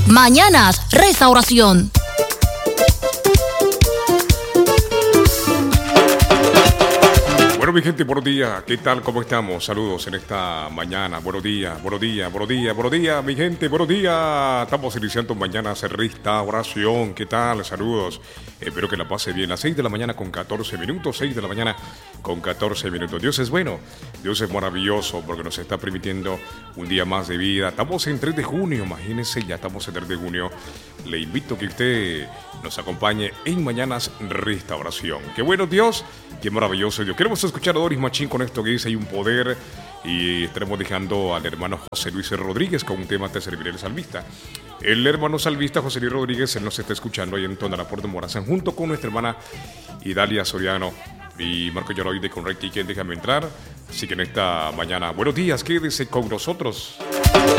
Mañanas Restauración. Bueno, mi gente, buenos días. ¿Qué tal? ¿Cómo estamos? Saludos en esta mañana. Buenos días, buenos días, buenos días, buenos días, mi gente, buenos días. Estamos iniciando Mañanas Restauración. ¿Qué tal? Saludos. Espero que la pase bien. Las 6 de la mañana con 14 minutos. 6 de la mañana con 14 minutos. Dios es bueno. Dios es maravilloso porque nos está permitiendo un día más de vida. Estamos en 3 de junio. Imagínense, ya estamos en 3 de junio. Le invito a que usted nos acompañe en Mañanas Restauración. Qué bueno Dios, qué maravilloso Dios. Queremos escuchar a Doris Machín con esto que dice Hay un poder, y estaremos dejando al hermano José Luis Rodríguez con un tema Te serviré el salmista. El hermano salmista José Luis Rodríguez, él nos está escuchando ahí en Tonalá, Puerto Morazán, junto con nuestra hermana Idalia Soriano y Marco Yoroide con Reiki, quien déjame entrar. Así que en esta mañana, buenos días, quédese con nosotros.